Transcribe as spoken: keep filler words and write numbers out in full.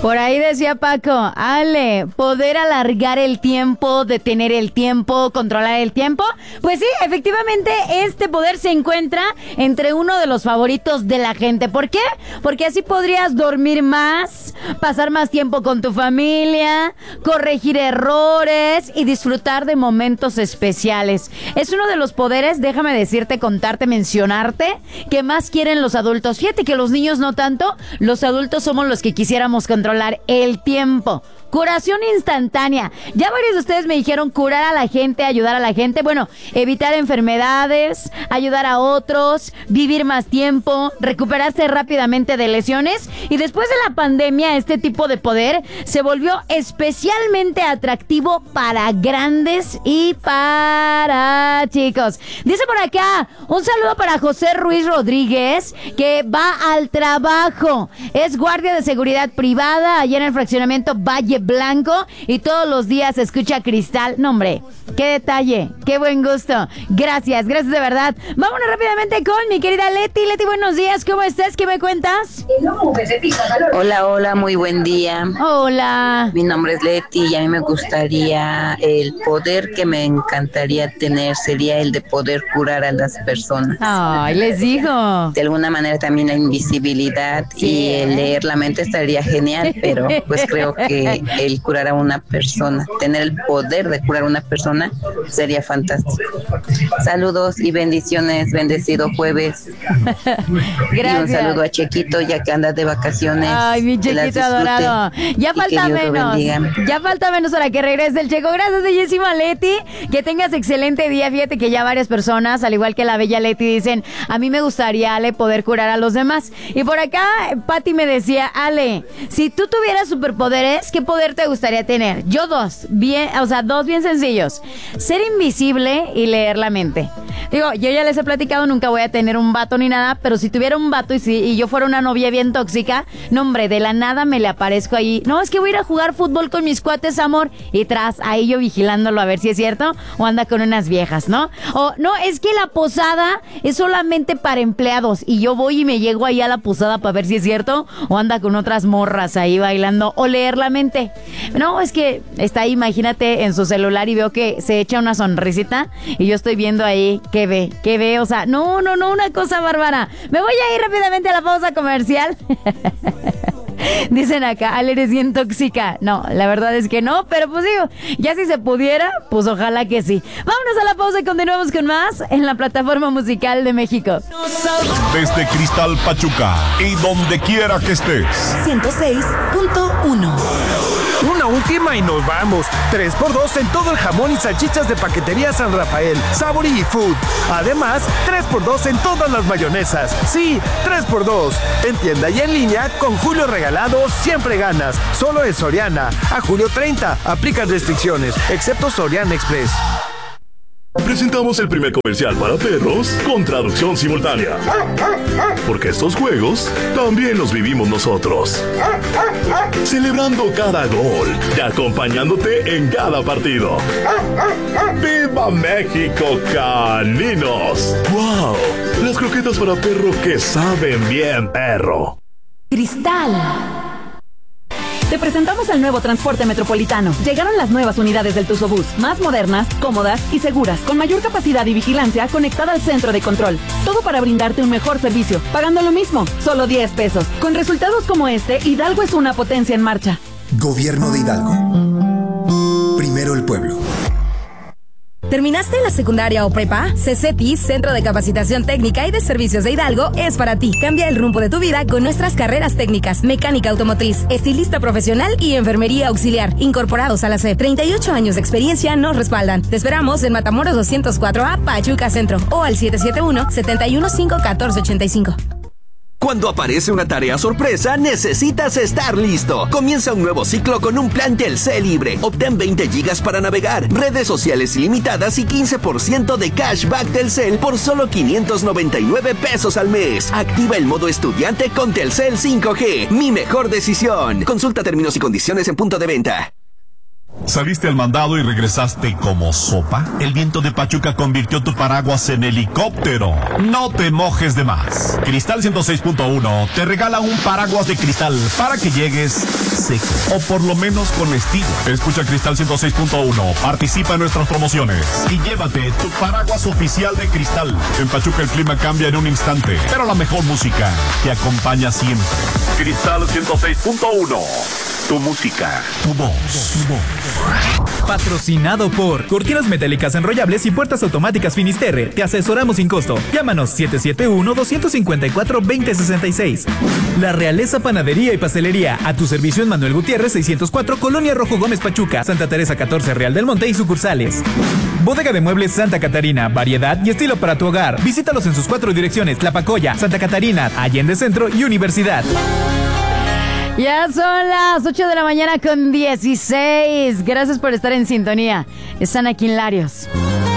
Por ahí decía Paco, Ale, poder alargar el tiempo, detener el tiempo, controlar el tiempo. Pues sí, efectivamente, este poder se encuentra entre uno de los favoritos de la gente. ¿Por qué? Porque así podrías dormir más, pasar más tiempo con tu familia, corregir errores y disfrutar de momentos especiales. Es uno de los poderes, déjame decirte, contarte, mencionarte, que más quieren los adultos. Fíjate que los niños no tanto, los adultos somos los que quisiéramos controlar el tiempo. Curación instantánea. Ya varios de ustedes me dijeron curar a la gente, ayudar a la gente. Bueno, evitar enfermedades, ayudar a otros, vivir más tiempo, recuperarse rápidamente de lesiones. Y después de la pandemia, este tipo de poder se volvió especialmente atractivo para grandes y para chicos. Dice por acá, un saludo para José Ruiz Rodríguez, que va al trabajo. Es guardia de seguridad privada allá en el fraccionamiento Valle Blanco y todos los días escucha Cristal. No, hombre, qué detalle, qué buen gusto. Gracias, gracias de verdad. Vámonos rápidamente con mi querida Leti. Leti, buenos días, ¿cómo estás? ¿Qué me cuentas? Hola, hola, muy buen día. Hola. Mi nombre es Leti y a mí me gustaría, el poder que me encantaría tener sería el de poder curar a las personas. Ay, les digo. De alguna manera también la invisibilidad sí. Y el leer la mente estaría genial, pero pues creo que el curar a una persona, tener el poder de curar a una persona sería fantástico. Saludos y bendiciones, bendecido jueves. Gracias. Y un saludo a Chequito ya que anda de vacaciones. Ay, mi Chequito adorado. Ya falta menos. Ya falta menos para que regrese el Checo. Gracias, bellísima Leti. Que tengas excelente día. Fíjate que ya varias personas, al igual que la bella Leti, dicen, a mí me gustaría, Ale, poder curar a los demás. Y por acá, Pati me decía, Ale, si tú tuvieras superpoderes, ¿qué poder te gustaría tener? Yo dos, bien, o sea, dos bien sencillos. Ser invisible y leer la mente. Digo, yo ya les he platicado, nunca voy a tener un vato ni nada, pero si tuviera un vato y, si, y yo fuera una novia bien tóxica, no, hombre, de la nada me le aparezco ahí. No, es que voy a ir a jugar fútbol con mis cuates, amor, y tras ahí yo vigilándolo a ver si es cierto o anda con unas viejas, ¿no? O no, es que la posada es solamente para empleados y yo voy y me llego ahí a la posada para ver si es cierto o anda con otras morras ahí bailando o leer la mente. No, es que está ahí, imagínate, en su celular y veo que se echa una sonrisita y yo estoy viendo ahí qué ve, qué ve, o sea, no, no, no, una cosa bárbara. Me voy a ir rápidamente a la pausa comercial. Dicen acá, Ale, eres bien tóxica. No, la verdad es que no, pero pues digo, ya si se pudiera, pues ojalá que sí. Vámonos a la pausa y continuamos con más en la plataforma musical de México. Desde Cristal Pachuca y donde quiera que estés. ciento seis punto uno. Una última y nos vamos. tres por dos en todo el jamón y salchichas de Paquetería San Rafael, Sabor y Food. Además, tres por dos en todas las mayonesas. Sí, tres por dos. En tienda y en línea, con Julio Regalado, siempre ganas. Solo en Soriana. A julio treinta. Aplican restricciones, excepto Soriana Express. Presentamos el primer comercial para perros con traducción simultánea. Porque estos juegos también los vivimos nosotros. Celebrando cada gol y acompañándote en cada partido. ¡Viva México, caninos! ¡Wow! Las croquetas para perro que saben bien, perro. Cristal. Te presentamos el nuevo transporte metropolitano. Llegaron las nuevas unidades del Tuzobús, más modernas, cómodas y seguras, con mayor capacidad y vigilancia conectada al centro de control. Todo para brindarte un mejor servicio, pagando lo mismo, solo diez pesos. Con resultados como este, Hidalgo es una potencia en marcha. Gobierno de Hidalgo. Primero el pueblo. ¿Terminaste la secundaria o prepa? CECETI, Centro de Capacitación Técnica y de Servicios de Hidalgo, es para ti. Cambia el rumbo de tu vida con nuestras carreras técnicas, mecánica automotriz, estilista profesional y enfermería auxiliar, incorporados a la C E P. treinta y ocho años de experiencia nos respaldan. Te esperamos en Matamoros doscientos cuatro A, Pachuca Centro, o al siete siete uno, siete uno cinco, uno cuatro ocho cinco. Cuando aparece una tarea sorpresa, necesitas estar listo. Comienza un nuevo ciclo con un plan Telcel libre. Obtén veinte gigas para navegar, redes sociales ilimitadas y quince por ciento de cashback Telcel por solo quinientos noventa y nueve pesos al mes. Activa el modo estudiante con Telcel cinco G. Mi mejor decisión. Consulta términos y condiciones en punto de venta. ¿Saliste al mandado y regresaste como sopa? El viento de Pachuca convirtió tu paraguas en helicóptero. No te mojes de más. Cristal ciento seis punto uno te regala un paraguas de cristal para que llegues seco, o por lo menos con estilo. Escucha Cristal ciento seis punto uno, participa en nuestras promociones y llévate tu paraguas oficial de Cristal. En Pachuca el clima cambia en un instante, pero la mejor música te acompaña siempre. Cristal ciento seis punto uno. Tu música, tu voz, tu voz. Patrocinado por Cortinas Metálicas Enrollables y Puertas Automáticas Finisterre. Te asesoramos sin costo. Llámanos siete siete uno, dos cinco cuatro, dos cero seis seis. La Realeza Panadería y Pastelería. A tu servicio en Manuel Gutiérrez seiscientos cuatro, Colonia Rojo Gómez Pachuca, Santa Teresa catorce, Real del Monte y sucursales. Bodega de Muebles Santa Catarina. Variedad y estilo para tu hogar. Visítalos en sus cuatro direcciones: Tlapacoya, Santa Catarina, Allende Centro y Universidad. Ya son las ocho de la mañana con dieciséis. Gracias por estar en sintonía. Están aquí en Larios.